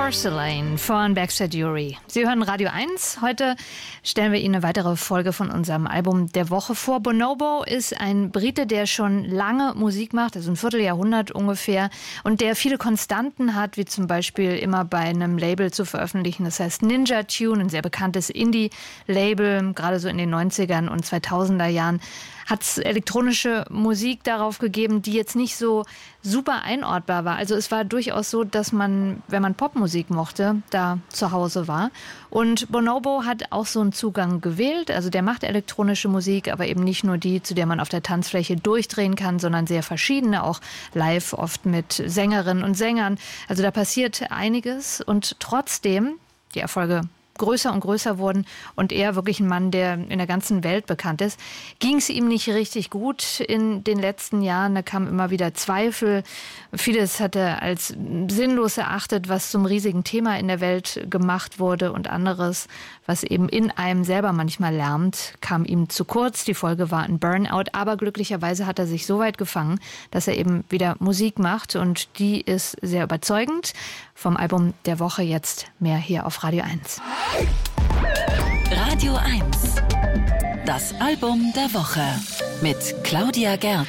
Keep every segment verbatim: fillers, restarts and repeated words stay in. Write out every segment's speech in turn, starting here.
Porcelain von Baxter Dury. Sie hören Radio eins. Heute stellen wir Ihnen eine weitere Folge von unserem Album der Woche vor. Bonobo ist ein Brite, der schon lange Musik macht, also ein Vierteljahrhundert ungefähr, und der viele Konstanten hat, wie zum Beispiel immer bei einem Label zu veröffentlichen. Das heißt Ninja Tune, ein sehr bekanntes Indie-Label, gerade so in den neunzigern und zweitausender Jahren. Hat es elektronische Musik darauf gegeben, die jetzt nicht so super einordbar war. Also es war durchaus so, dass man, wenn man Popmusik mochte, da zu Hause war. Und Bonobo hat auch so einen Zugang gewählt. Also der macht elektronische Musik, aber eben nicht nur die, zu der man auf der Tanzfläche durchdrehen kann, sondern sehr verschiedene, auch live, oft mit Sängerinnen und Sängern. Also da passiert einiges und trotzdem, die Erfolge größer und größer wurden und er wirklich ein Mann, der in der ganzen Welt bekannt ist, ging es ihm nicht richtig gut in den letzten Jahren. Da kamen immer wieder Zweifel. Vieles hat er als sinnlos erachtet, was zum riesigen Thema in der Welt gemacht wurde, und anderes, was eben in einem selber manchmal lärmt, kam ihm zu kurz. Die Folge war ein Burnout, aber glücklicherweise hat er sich so weit gefangen, dass er eben wieder Musik macht, und die ist sehr überzeugend. Vom Album der Woche jetzt mehr hier auf Radio eins. Radio eins. Das Album der Woche mit Claudia Gerd.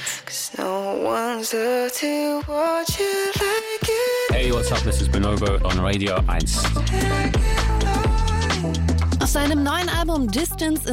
Hey, what's up? This is Bonobo on Radio eins. Auf seinem neuen Album Distance